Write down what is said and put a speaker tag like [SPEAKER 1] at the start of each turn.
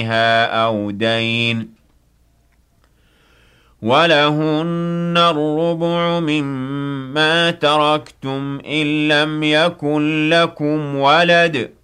[SPEAKER 1] أو دين ولهن الربع مما تركتم إن لم يكن لكم ولد